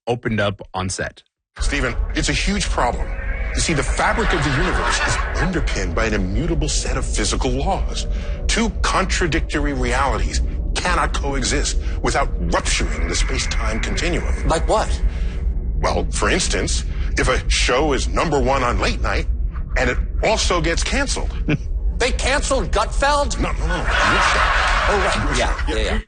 opened up on set. Stephen, it's a huge problem. You see, the fabric of the universe is underpinned by an immutable set of physical laws. Two contradictory realities cannot coexist without rupturing the space-time continuum. Like what? Well, for instance, if a show is number 1 on late night and it also gets canceled. They canceled Gutfeld? No. Your show. Oh, right. Yeah.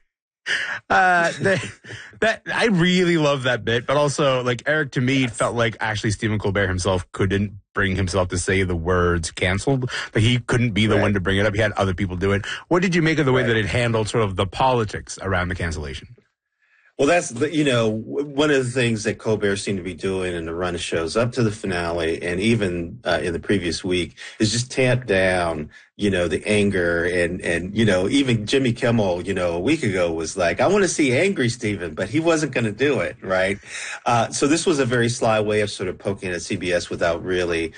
That I really love that bit, but also like Eric, to me, felt like actually Stephen Colbert himself couldn't bring himself to say the words canceled. Like he couldn't be the one to bring it up. He had other people do it. What did you make of the way that it handled sort of the politics around the cancellation? Well, that's, one of the things that Colbert seemed to be doing in the run of shows up to the finale and even in the previous week is just tamp down, the anger and even Jimmy Kimmel, a week ago was like, I want to see angry Stephen, but he wasn't going to do it, right? So this was a very sly way of sort of poking at CBS without really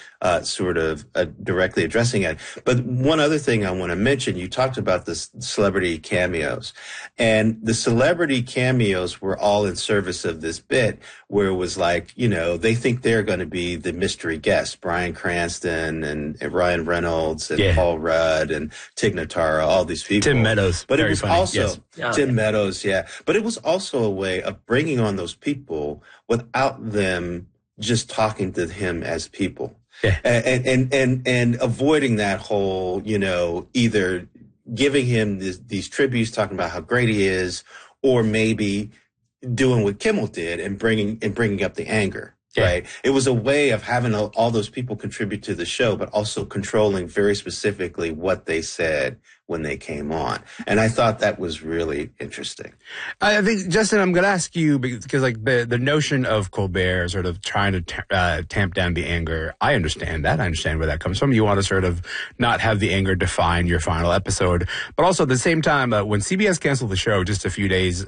directly addressing it. But one other thing I want to mention, you talked about the celebrity cameos, and the celebrity cameos were all in service of this bit where it was like, they think they're going to be the mystery guests, Bryan Cranston and Ryan Reynolds and Paul Rudd and Tig Notaro, all these people. Tim Meadows. But it was also Tim Meadows, But it was also a way of bringing on those people without them just talking to him as people. Yeah. And avoiding that whole, either giving him these tributes, talking about how great he is, or maybe doing what Kimmel did and bringing up the anger. Yeah. Right. It was a way of having all those people contribute to the show, but also controlling very specifically what they said when they came on. And I thought that was really interesting. I think, Justin, I'm going to ask you because like the notion of Colbert sort of trying to tamp down the anger. I understand that. I understand where that comes from. You want to sort of not have the anger define your final episode. But also at the same time, when CBS canceled the show just a few days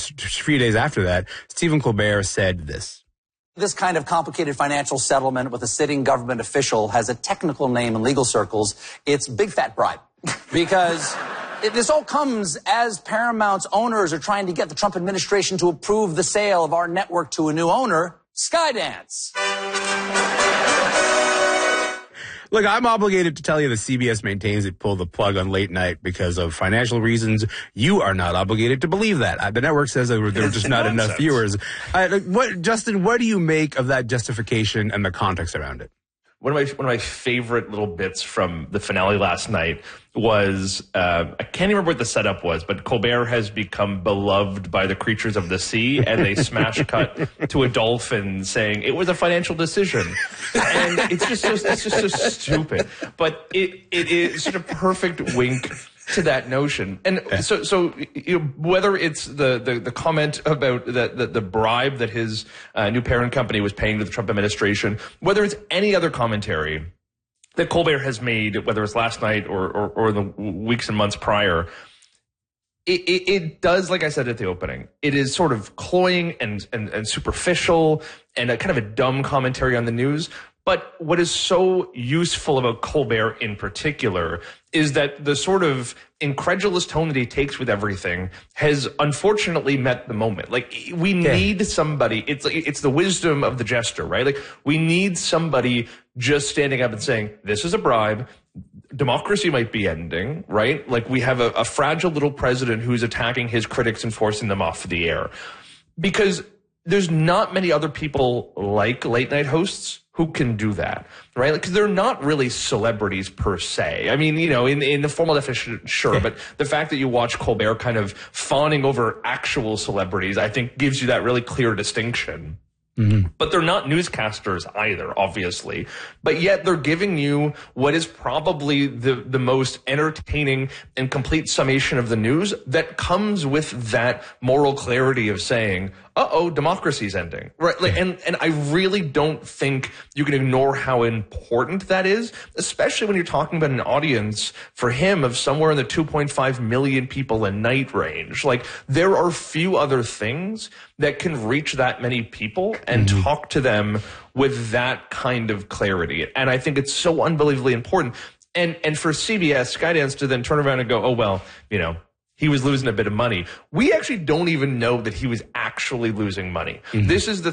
after that, Stephen Colbert said this. This kind of complicated financial settlement with a sitting government official has a technical name in legal circles. It's big fat bribe. Because this all comes as Paramount's owners are trying to get the Trump administration to approve the sale of our network to a new owner, Skydance. Look, I'm obligated to tell you that CBS maintains it pulled the plug on late night because of financial reasons. You are not obligated to believe that. The network says there were just not enough viewers. Justin, what do you make of that justification and the context around it? One of my favorite little bits from the finale last night was, I can't even remember what the setup was, but Colbert has become beloved by the creatures of the sea, and they smash cut to a dolphin saying it was a financial decision. And it's just so stupid. But it is sort of perfect wink to that notion. And so whether it's the comment about the bribe that his new parent company was paying to the Trump administration, whether it's any other commentary that Colbert has made, whether it's last night or the weeks and months prior, it does, like I said at the opening, it is sort of cloying and superficial and a kind of a dumb commentary on the news. But what is so useful about Colbert in particular is that the sort of incredulous tone that he takes with everything has unfortunately met the moment. Like, we need somebody, it's the wisdom of the jester, right? Like, we need somebody just standing up and saying, this is a bribe. Democracy might be ending, right? Like, we have a fragile little president who's attacking his critics and forcing them off the air. Because there's not many other people like late night hosts who can do that, right? Because they're not really celebrities per se. I mean, in the formal definition, sure, but the fact that you watch Colbert kind of fawning over actual celebrities, I think gives you that really clear distinction. Mm-hmm. But they're not newscasters either, obviously. But yet they're giving you what is probably the most entertaining and complete summation of the news that comes with that moral clarity of saying, democracy's ending. Right? Like, and I really don't think you can ignore how important that is, especially when you're talking about an audience for him of somewhere in the 2.5 million people a night range. Like, there are few other things that can reach that many people and talk to them with that kind of clarity. And I think it's so unbelievably important. And for CBS, Skydance to then turn around and go, he was losing a bit of money. We actually don't even know that he was actually losing money. Mm-hmm. This is the